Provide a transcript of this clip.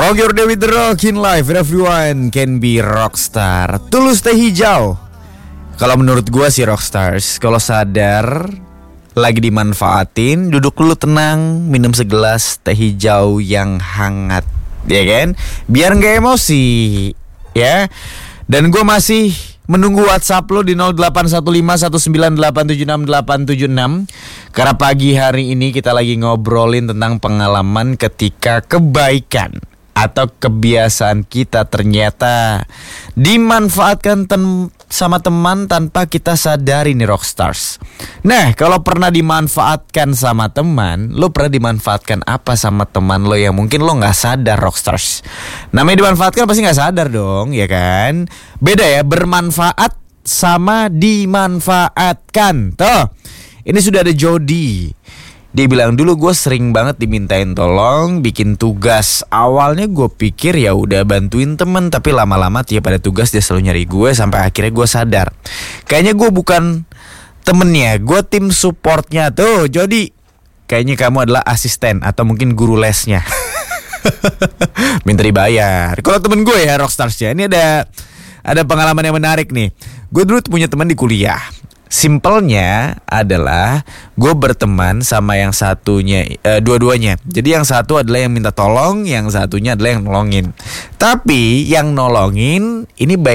Rock Your Day with the Rockin' Life. Everyone can be rockstar. Tulus teh hijau. Kalau menurut gue sih rockstars, kalau sadar lagi dimanfaatin, duduk dulu tenang, minum segelas teh hijau yang hangat, ya kan? Biar gak emosi, ya. Dan gue masih menunggu WhatsApp lo di 081519876876. Karena pagi hari ini kita lagi ngobrolin tentang pengalaman ketika kebaikan atau kebiasaan kita ternyata dimanfaatkan sama teman tanpa kita sadari nih rockstars. Nah, kalau pernah dimanfaatkan sama teman, lo pernah dimanfaatkan apa sama teman lo yang mungkin lo gak sadar rockstars? Namanya dimanfaatkan pasti gak sadar dong, ya kan? Beda ya, bermanfaat sama dimanfaatkan. Tuh, ini sudah ada Jody. Dia bilang, dulu gue sering banget dimintain tolong bikin tugas. Awalnya gue pikir ya udah bantuin temen, tapi lama-lama tiap ada tugas dia selalu nyari gue. Sampai akhirnya gue sadar, kayaknya gue bukan temennya, gue tim supportnya. Tuh Jody, kayaknya kamu adalah asisten atau mungkin guru lesnya. Minta dibayar. Kalau temen gue ya rockstarsnya, ini ada pengalaman yang menarik nih. Gue dulu punya teman di kuliah. Simpelnya adalah gue berteman sama yang satunya, dua-duanya. Jadi yang satu adalah yang minta tolong, yang satunya adalah yang nolongin. Tapi yang nolongin ini baik